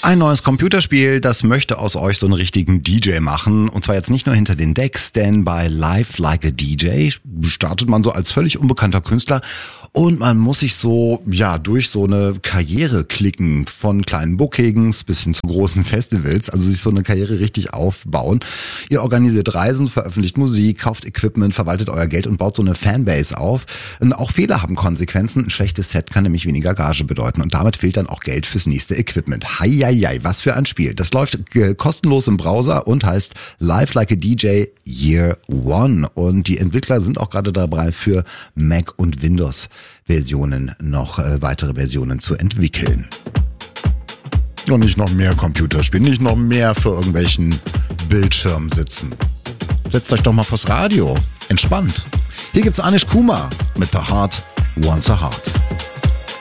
Ein neues Computerspiel, das möchte aus euch so einen richtigen DJ machen. Und zwar jetzt nicht nur hinter den Decks, denn bei Live Like a DJ startet man so als völlig unbekannter Künstler und man muss sich so, durch so eine Karriere klicken. Von kleinen Bookings bis hin zu großen Festivals. Also sich so eine Karriere richtig aufbauen. Ihr organisiert Reisen, veröffentlicht Musik, kauft Equipment, verwaltet euer Geld und baut so eine Fanbase auf. Und auch Fehler haben Konsequenzen. Ein schlechtes Set kann nämlich weniger Gage bedeuten. Und damit fehlt dann auch Geld fürs nächste Equipment. Heieiei, was für ein Spiel. Das läuft kostenlos im Browser und heißt Live Like a DJ Year One. Und die Entwickler sind auch gerade dabei, für Mac und Windows Versionen noch weitere Versionen zu entwickeln. Und nicht noch mehr Computerspiele, nicht noch mehr für irgendwelchen Bildschirm sitzen. Setzt euch doch mal vors Radio. Entspannt. Hier gibt's Anish Kumar mit The Heart Wants a Heart.